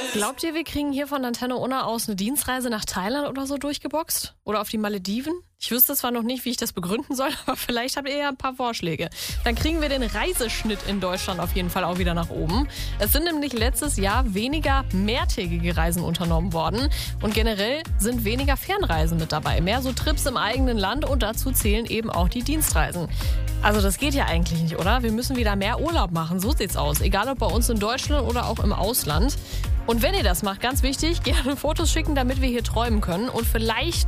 Glaubt ihr, wir kriegen hier von Antenne Unna aus eine Dienstreise nach Thailand oder so durchgeboxt? Oder auf die Malediven? Ich wüsste zwar noch nicht, wie ich das begründen soll, aber vielleicht habt ihr ja ein paar Vorschläge. Dann kriegen wir den Reiseschnitt in Deutschland auf jeden Fall auch wieder nach oben. Es sind nämlich letztes Jahr weniger mehrtägige Reisen unternommen worden. Und generell sind weniger Fernreisen mit dabei. Mehr so Trips im eigenen Land und dazu zählen eben auch die Dienstreisen. Also das geht ja eigentlich nicht, oder? Wir müssen wieder mehr Urlaub machen, so sieht's aus. Egal ob bei uns in Deutschland oder auch im Ausland. Und wenn ihr das macht, ganz wichtig, gerne Fotos schicken, damit wir hier träumen können. Und vielleicht